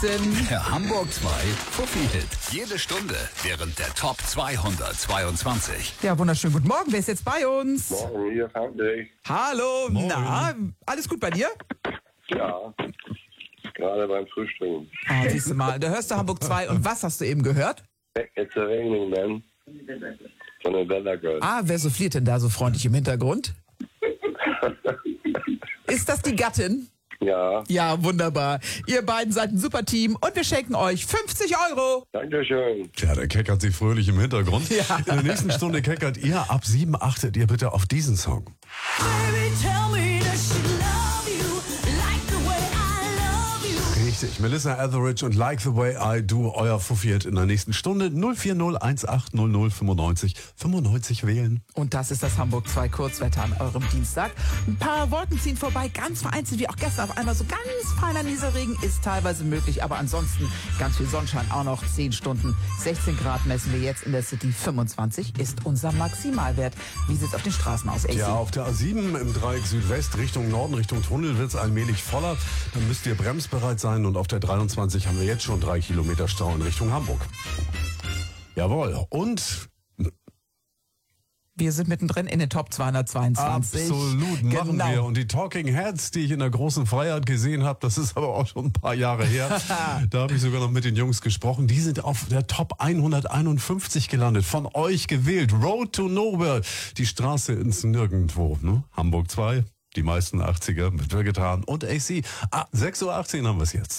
Der Hamburg 2 Fuffi-Hit. Jede Stunde während der Top 222. Ja, wunderschönen guten Morgen. Wer ist jetzt bei uns? Morgen, hier Frank. Hallo, Moin. na, alles gut bei dir? Ja, gerade beim Frühstücken. Ah, siehst du mal, da hörst du Hamburg 2 und was hast du eben gehört? It's a Raining Man von den Weather Girls. Ah, wer souffliert denn da so freundlich im Hintergrund? Ist das die Gattin? Ja, Ja, wunderbar. Ihr beiden seid ein super Team und wir schenken euch 50 €. Dankeschön. Tja, der keckert sie fröhlich im Hintergrund. Ja. In der nächsten Stunde keckert ihr. Ab 7 achtet ihr bitte auf diesen Song. Baby, tell me, does she love you like the way I love you? Richtig, Melissa Etheridge und Like the Way I Do, euer Fuffi-Hit in der nächsten Stunde. 040 95 wählen. Und das ist das Hamburg 2 Kurzwetter an eurem Dienstag. Ein paar Wolken ziehen vorbei, ganz vereinzelt wie auch gestern. Auf einmal so ganz feiner Nieselregen ist teilweise möglich, aber ansonsten ganz viel Sonnenschein auch noch. 10 Stunden, 16 Grad messen wir jetzt in der City. 25 ist unser Maximalwert. Wie sieht es auf den Straßen aus, AC? Ja, auf der A7 im Dreieck Südwest Richtung Norden, Richtung Tunnel wird es allmählich voller. Dann müsst ihr bremsbereit sein und auf der 23 haben wir jetzt schon 3 Kilometer Stau in Richtung Hamburg. Jawohl. Und Wir sind mittendrin in den Top 222. absolut machen Genau. wir. Und die Talking Heads, die ich in der großen Freiheit gesehen habe, das ist aber auch schon ein paar Jahre her. Da habe ich sogar noch mit den Jungs gesprochen. Die sind auf der Top 151 gelandet. Von euch gewählt. Road to Nowhere. Die Straße ins Nirgendwo. Ne? Hamburg 2. Die meisten 80er mit Wirgetan und AC. 6:18 Uhr haben wir es jetzt.